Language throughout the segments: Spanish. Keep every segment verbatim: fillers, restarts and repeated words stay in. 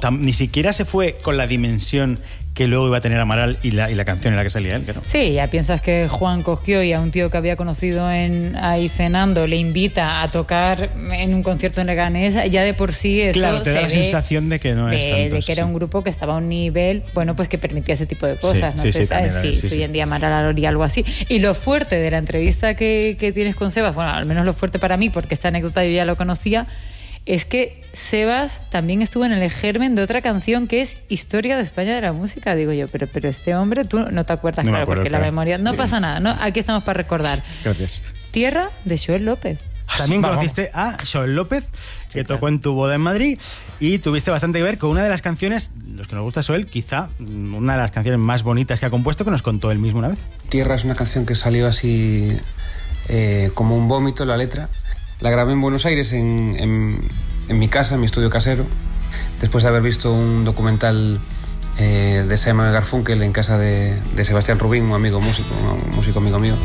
tam, ni siquiera se fue con la dimensión que luego iba a tener Amaral y la, y la canción en la que salía él, claro. Sí, ya piensas que Juan cogió y a un tío que había conocido en ahí cenando le invita a tocar en un concierto en Leganés, ya de por sí eso claro, te da la sensación de que no de, es tanto. De que era sí. un grupo que estaba a un nivel, bueno, pues que permitía ese tipo de cosas. Sí, no sí, sé sí, ¿sabes? también, Sí, sí, si sí. hoy en día Amaral haría algo así. Y lo fuerte de la entrevista que, que tienes con Sebas, bueno, al menos lo fuerte para mí, porque esta anécdota yo ya lo conocía, es que Sebas también estuvo en el germen de otra canción que es Historia de España de la música. Digo yo, pero, pero este hombre, tú no te acuerdas, no claro, acuerdo, porque claro. la memoria... No sí. pasa nada, ¿no? Aquí estamos para recordar. Gracias. Tierra de Joel López. También Vamos. conociste a Joel López, que Sí, tocó claro. en tu boda en Madrid, y tuviste bastante que ver con una de las canciones, los que nos gusta Joel, quizá una de las canciones más bonitas que ha compuesto, que nos contó él mismo una vez. Tierra es una canción que salió así eh, como un vómito, la letra. La grabé en Buenos Aires, en, en, en mi casa, en mi estudio casero, después de haber visto un documental eh, de Simon Garfunkel en casa de, de Sebastián Rubín, un amigo músico, un músico amigo mío.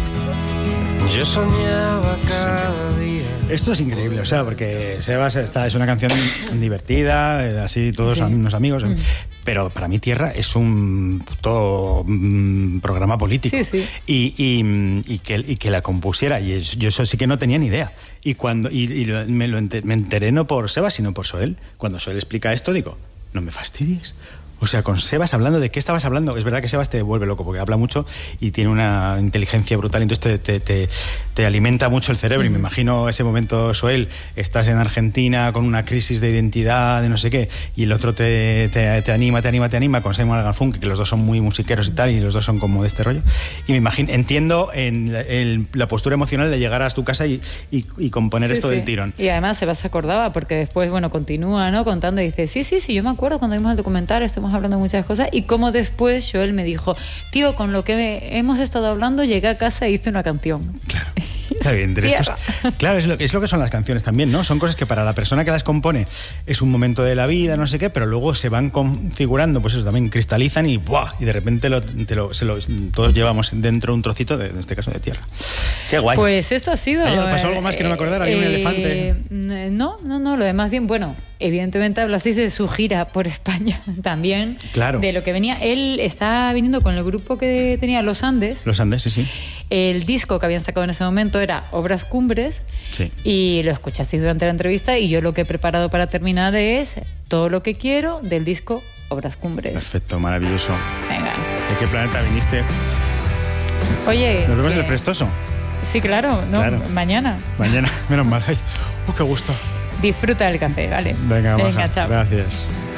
Yo soñaba cada día. Esto es increíble, o sea, porque Sebas está, es una canción divertida, eh, así todos Sí. unos amigos, Mm. pero para mí Tierra es un puto mm, programa político. Sí, sí. Y, y, y, que, y que la compusiera, y es- yo eso sí que no tenía ni idea. Y cuando y, y lo- me, lo enter, me enteré no por Sebas, sino por Joel. Cuando Joel explica esto, digo, no me fastidies. O sea, con Sebas hablando, ¿de qué estabas hablando? Es verdad que Sebas te vuelve loco porque habla mucho y tiene una inteligencia brutal, entonces te, te, te, te alimenta mucho el cerebro. Y me imagino ese momento, Joel, estás en Argentina con una crisis de identidad, de no sé qué, y el otro te, te, te anima, te anima, te anima con Simon Garfunkel, que los dos son muy musiqueros y tal, y los dos son como de este rollo. Y me imagino, entiendo en la, en la postura emocional de llegar a tu casa y, y, y componer Sí, esto sí. del tirón. Y además Sebas se acordaba, porque después, bueno, continúa, ¿no? Contando y dice, sí, sí, sí, yo me acuerdo cuando vimos el documental, estamos hablando de muchas cosas, y como después Joel me dijo, tío, con lo que hemos estado hablando, llegué a casa e hice una canción. Claro. Está bien, entre estos, claro, es lo, es lo que son las canciones también, ¿no? Son cosas que para la persona que las compone es un momento de la vida, no sé qué, pero luego se van configurando, pues eso, también cristalizan y ¡buah! Y de repente lo, te lo, se lo, todos llevamos dentro un trocito, de, en este caso, de tierra. ¡Qué guay! Pues esto ha sido... ¿Pasó algo más que no me acordara? ¿Había un elefante? No, no, no, lo demás bien, bueno, evidentemente hablasteis de su gira por España también, Claro. de lo que venía. Él está viniendo con el grupo que tenía Los Andes. Los Andes, sí, sí. El disco que habían sacado en ese momento era Obras Cumbres, Sí. y lo escuchasteis durante la entrevista, y yo lo que he preparado para terminar es Todo lo que quiero del disco Obras Cumbres. Perfecto, maravilloso. Venga. ¿De qué planeta viniste? Oye, Nos vemos que- en el Prestoso. Sí, claro, no, Claro. mañana. Mañana, menos mal. Ay, ¡oh, qué gusto! Disfruta del café, ¿vale? Venga, Venga, maja, chao. gracias.